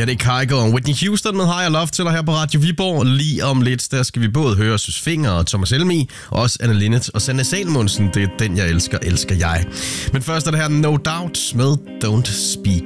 Ja, det er Kygo og Whitney Houston med Higher Love til dig her på Radio Viborg. Lige om lidt, der skal vi både høre Søs Finger og Thomas Helmig, og også Anne Linnet og Sanne Salmonsen. Det er Den Jeg Elsker, Elsker Jeg. Men først er det her No Doubt med Don't Speak.